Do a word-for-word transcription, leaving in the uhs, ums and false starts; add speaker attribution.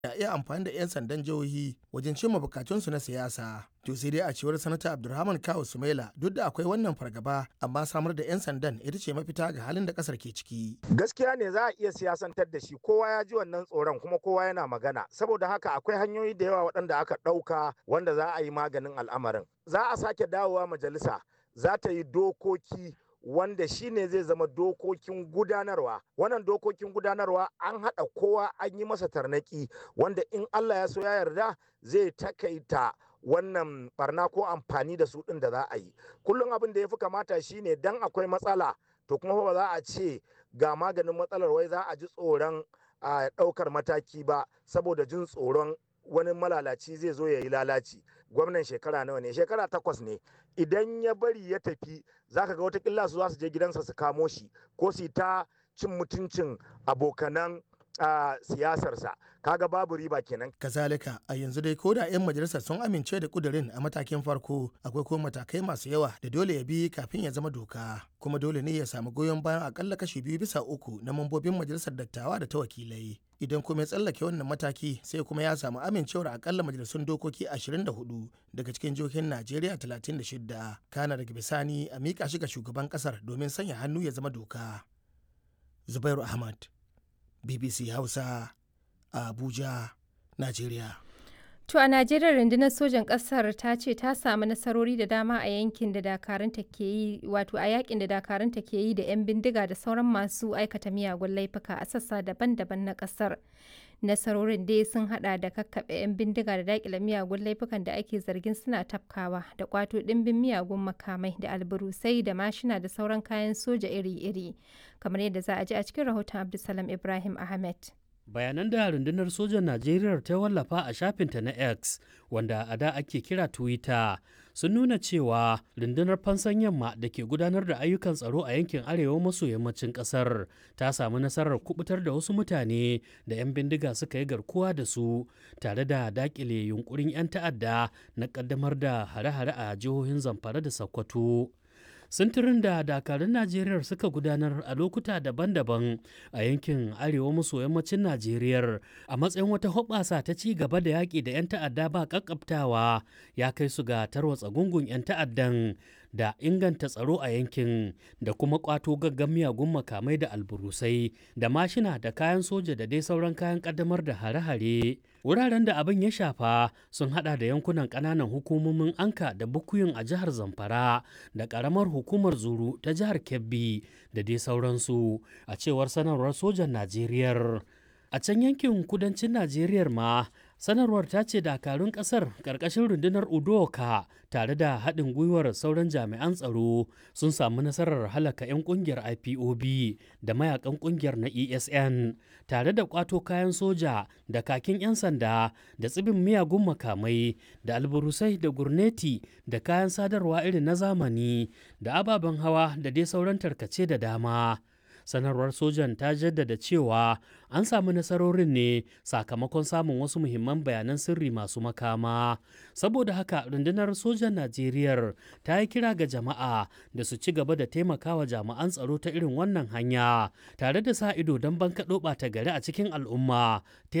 Speaker 1: na iya amfani da 'yan sandan jihohi wajen cimma bukatunsu na siyasa. To sai dai a cewar sanata Abdulrahman Kawu Sumaila, duk da akwai wannan fargaba amma samar da 'yan sandan ita ce mafita ga halin da kasar ke ciki.
Speaker 2: Gaskiya ne za a iya siyasantar da shi, kowa ya ji wannan tsoron kuma kowa yana magana, saboda haka akwai hanyoyi da yawa waɗanda aka ɗauka wanda za a yi maganin al'amarin. Za a sake dawowa majalisa, za ta yi dokoki wanda shi ne zai zama dokokin gudanarwa. Wannan dokokin gudanarwa an haɗa kowa an yi masa tarnaki wanda in Allah ya so ya yarda zai takaita wannan barna ko amfani da su ɗin da za a yi. Kullum abin da ya fi kamata shi ne dan akwai matsala to kuma ba za a ce ga maganin matsalar wai za a ji tsoron a ɗaukar mataki ba saboda jin tsoron wani malalaci zai zo ya yi lalaci. Gwamnan shekara nawa ne? Shekara takwas ne. Idan ya bari ya tafi za ka ga watakila su za su je gidansa su kamo shi ko su ta cin mutuncin abokanan a siyasarsa, kaga babu riba kenan.
Speaker 1: Kazalika a yanzu dai koda 'yan majalisar sun amince da kudirin a matakin farko, akwai kuma matakai masu yawa da dole ya bi kafin ya zama doka, kuma dole ne ya samu goyon bayan akalla kashi biyu bisa uku na mambobin majalisar dattawa da ta wakilai. Idan kuma ya tsallake wannan mataki sai kuma ya samu amincewar akalla majalisun dokoki ashirin da hudu daga cikin jihohin Najeriya talatin da shida, kana daga bisani a miƙa shi ga shugaban kasar domin sanya hannu ya zama doka. Zubairu Ahmad, B B C Hausa, a Abuja, Najeriya.
Speaker 3: To a Najeriya rundunar sojan ƙasar ta ce ta samu nasarori da dama a yankin da dakarunta ke yi wato a yakin da dakarunta ke yi da 'yan bindiga da sauran masu aikata miyagun laifuka a sassa daban-daban na ƙasar. Nasarorin dai sun hada da kakkaɓe 'yan bindiga da daƙile miyagun laifukan da ake zargin suna tafkawa da kwato ɗimbin miyagun makamai da alburusai da mashina da sauran kayan soja iri-iri, kamar yadda za a ji a cikin rahoton Abdulsalam Ibrahim Ahmed.
Speaker 4: Bayanan da rundunar sojan Najeriya ta wallafa a shafinta na X, wanda a da ake kira Twitter, sun nuna cewa rundunar fansan yamma da ke gudanar da ayyukan tsaro a yankin arewa maso yammacin kasar ta samu nasarar kubutar da wasu mutane da 'yan bindiga suka yi garkuwa da su, tare da dakile yunkurin 'yan ta'adda na kaddamar da hare-hare a jihohin Zamfara da Sokoto. Sintirin da dakarun Najeriya suka gudanar a lokuta daban-daban a yankin arewa maso yammacin Najeriya a matsayin wata hoɓɓasa ta ci gaba da yaƙi da 'yan ta'adda ba ƙaƙƙabtawa ya kai su ga tarwatsa gungun 'yan ta'addan da inganta tsaro a yankin da kuma ƙwato gaggan miyagun makamai da alburusai da mashina da kayan soja da dai sauran kayan ƙaddamar da hare-hare. Wuraren da abin ya shafa sun hada da yankunan ƙananan hukumomin Anka da Bukuyum a jihar Zamfara da ƙaramar hukumar Zuru ta jihar Kebbi da dai sauransu, a cewar sanarwar sojan Najeriya. A can yankin kudancin Najeriya ma, sanarwar ta ce dakarun kasar ƙarƙashin rundunar Udoka tare da haɗin gwiwar sauran jami'an tsaro sun samu nasarar halaka 'yan ƙungiyar I P O B da mayakan ƙungiyar na E S N tare da ƙwato kayan soja da kakin 'yan sanda da tsibin miyagun makamai da alburusai da gurneti da kayan sadarwa irin na zamani da ababen hawa da dai sauran tarkace da dama. Sanarwar sojan ta jaddada cewa an samu nasarorin ne sakamakon samun wasu muhimman bayanan sirri masu makama. Saboda haka rundunar sojan Najeriya ta yi kira ga jama'a da su ci gaba da taimakawa jami'an tsaro ta irin wannan hanya tare da sa ido don bankaɗo ɓata gari a cikin al'umma ta